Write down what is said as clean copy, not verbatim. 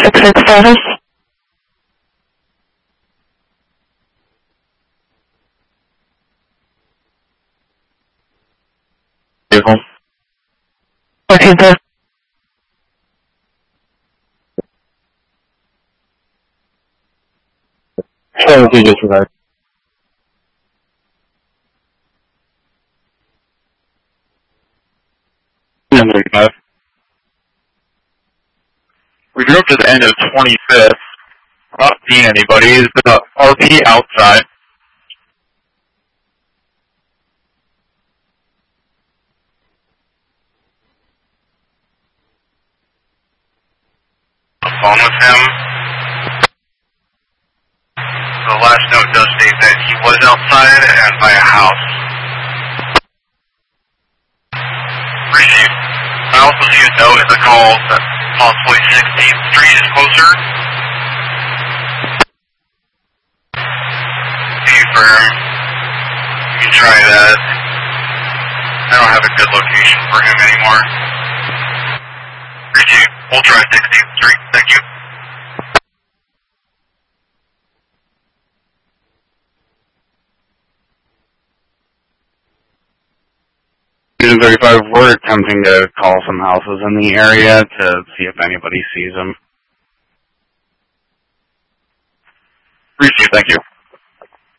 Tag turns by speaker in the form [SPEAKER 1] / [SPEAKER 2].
[SPEAKER 1] 466 status.
[SPEAKER 2] Vehicle.
[SPEAKER 1] Okay, sir.
[SPEAKER 2] So we disregard. Number 5. We drove to the end of 25th. Not seeing anybody. Is the RP outside?
[SPEAKER 3] Phone with him. The last note does state that he was outside and by a house. Received. I also see a note in the call that possibly 16th Street is closer. Confirm. You can try that. I don't have a good location for him anymore. Received. We'll try 16th Street. Thank you.
[SPEAKER 2] Division 35, we're attempting to call some houses in the area to see if anybody sees them. Received. Thank you.